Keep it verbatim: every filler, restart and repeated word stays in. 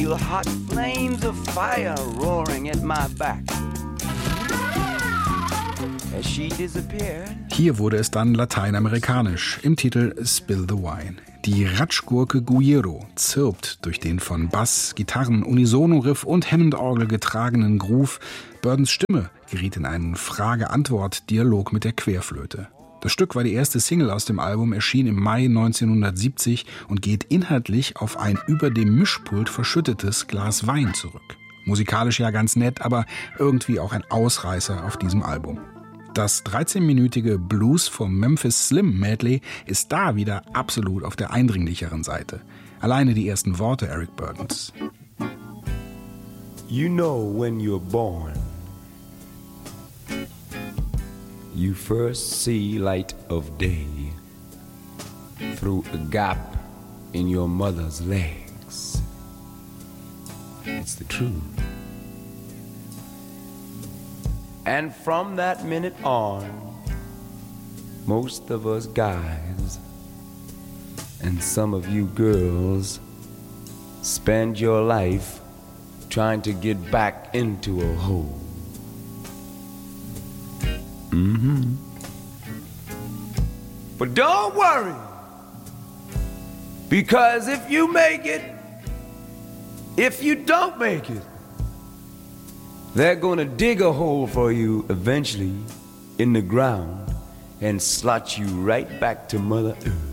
feel hot flames of fire roaring at my back. As she disappeared. Hier wurde es dann lateinamerikanisch im Titel Spill the Wine. Die Ratschgurke Guiro zirpt durch den von Bass, Gitarren, Unisono-Riff und Hammond-Orgel getragenen Groove. Burdens Stimme geriet in einen Frage-Antwort-Dialog mit der Querflöte. Das Stück war die erste Single aus dem Album, erschien im Mai neunzehnhundertsiebzig und geht inhaltlich auf ein über dem Mischpult verschüttetes Glas Wein zurück. Musikalisch ja ganz nett, aber irgendwie auch ein Ausreißer auf diesem Album. Das dreizehnminütige Blues vom Memphis Slim Medley ist da wieder absolut auf der eindringlicheren Seite. Alleine die ersten Worte Eric Burdens. You know when you're born, you first see light of day through a gap in your mother's legs. It's the truth. And from that minute on, most of us guys and some of you girls spend your life trying to get back into a hole. Mm-hmm. But don't worry, because if you make it, if you don't make it, they're gonna dig a hole for you eventually in the ground and slot you right back to Mother Earth.